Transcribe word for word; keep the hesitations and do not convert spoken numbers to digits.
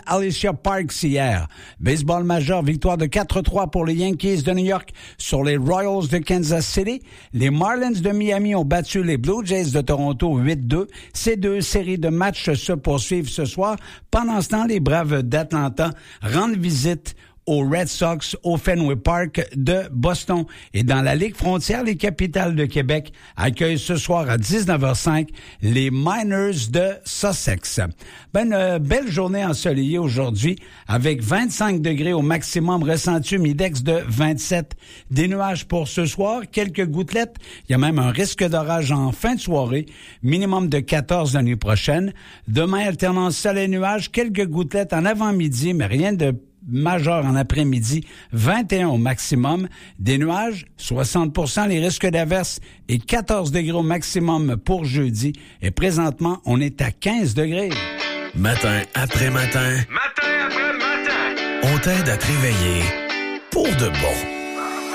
Alicia Parks hier. Baseball majeur, victoire de quatre trois pour les Yankees de New York sur les Royals de Kansas City. Les Marlins de Miami ont battu les Blue Jays de Toronto huit deux. Ces deux séries de matchs se poursuivent ce soir. Pendant ce temps, les Braves d'Atlanta rendent visite aux Red Sox au Fenway Park de Boston. Et dans la Ligue frontière, les Capitales de Québec accueillent ce soir à dix-neuf heures cinq les Miners de Sussex. Ben, une belle journée ensoleillée aujourd'hui avec vingt-cinq degrés au maximum ressenti, humidex de vingt-sept. Des nuages pour ce soir, quelques gouttelettes. Il y a même un risque d'orage en fin de soirée, minimum de quatorze la nuit prochaine. Demain, alternance soleil-nuage, quelques gouttelettes en avant-midi, mais rien de majeur en après-midi, vingt et un au maximum. Des nuages, soixante pour cent les risques d'averse et quatorze degrés au maximum pour jeudi. Et présentement, on est à quinze degrés. Matin après matin. Matin après matin. On t'aide à te réveiller pour de bon.